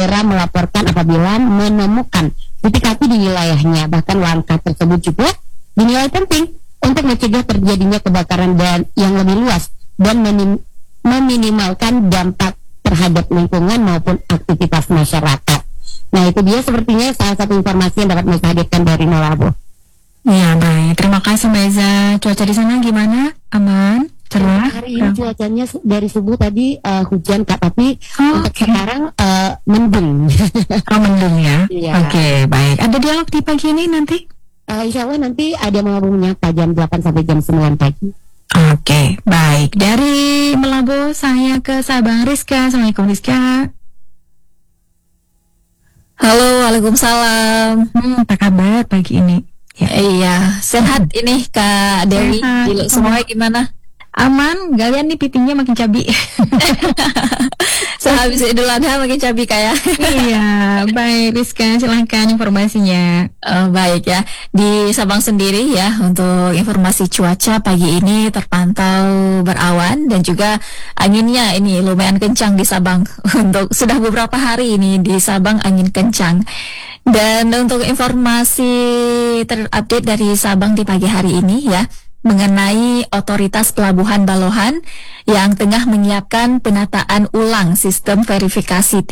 segera melaporkan apabila menemukan titik api di wilayahnya. Bahkan langkah tersebut juga dinilai penting untuk mencegah terjadinya kebakaran dan yang lebih luas dan meminimalkan dampak terhadap lingkungan maupun aktivitas masyarakat. Nah, itu dia sepertinya salah satu informasi yang dapat saya hadirkan dari Nolabo. Ya, baik. Terima kasih Mbak Eza. Cuaca di sana gimana? Aman? Cerah? Hari ini cuacanya dari subuh tadi hujan Kak, tapi untuk sekarang mendung. Oh, mendung ya? Iya. Oke, baik. Ada dialog di pagi ini nanti? Insya Allah nanti ada menghubungnya jam 8 sampai jam 9 pagi. Oke, baik. Dari Melabo saya ke Sabang, Rizka. Assalamualaikum Rizka. Halo, waalaikumsalam. Apa kabar pagi ini? Ya. Iya, sehat ini Kak Dewi. Sehat. Semuanya gimana? Aman, kalian nih pipinya makin cabi. Sehabis Idul Adha makin cabi kayak. Iya, baik Rizka, silahkan informasinya. Baik ya, di Sabang sendiri ya, untuk informasi cuaca pagi ini terpantau berawan dan juga anginnya ini lumayan kencang di Sabang. Untuk sudah beberapa hari ini di Sabang angin kencang. Dan untuk informasi terupdate dari Sabang di pagi hari ini ya, mengenai Otoritas Pelabuhan Balohan yang tengah menyiapkan penataan ulang sistem verifikasi